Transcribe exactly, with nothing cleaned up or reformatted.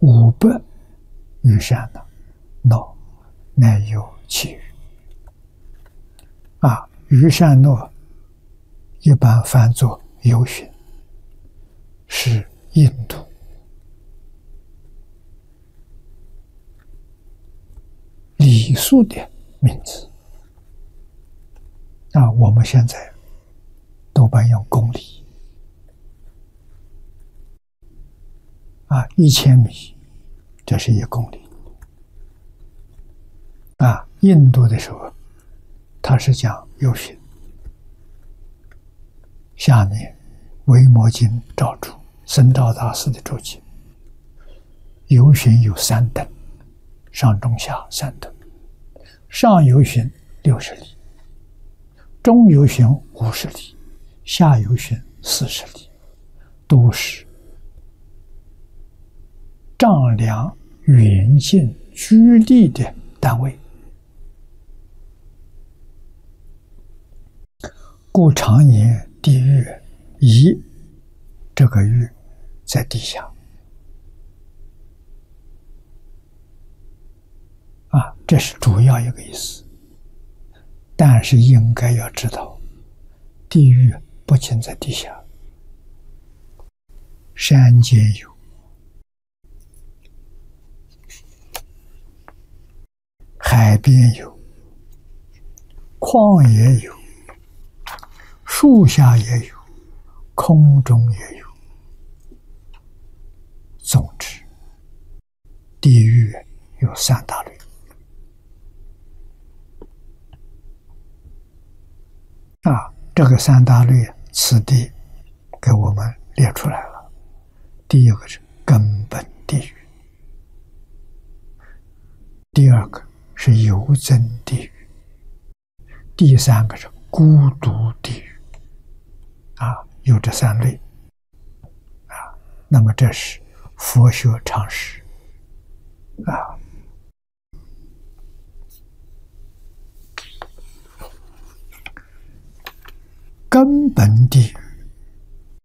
五百余善呢，恼乃有其余。啊，余善诺一般翻作有寻，是印度礼数的名字。啊，我们现在多半用公里。啊，一千米，这是一公里。啊，印度的时候，它是讲有寻。下面维摩经照注，僧肇大师的注解，有寻有三等，上中下三等。上有寻六十里，中有寻五十里，下有寻四十里，都是丈量远近距离的单位。故常言地狱，一这个狱在地下。啊，这是主要一个意思。但是应该要知道，地狱不仅在地下，山间有，海边有，旷野有，树下也有，空中也有。总之，地狱有三大类。啊，这个三大类，此地给我们列出来了。第一个是根本地狱，第二个是有增地狱，第三个是孤独地狱。啊，有这三类。啊，那么这是佛学常识。啊，根本地狱